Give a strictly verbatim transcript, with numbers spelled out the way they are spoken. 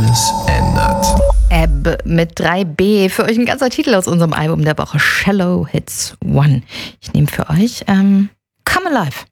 alles ändert. Ebb mit drei B. Für euch ein ganzer Titel aus unserem Album der Woche, Shallow Hits One. Ich nehme für euch ähm, Come Alive.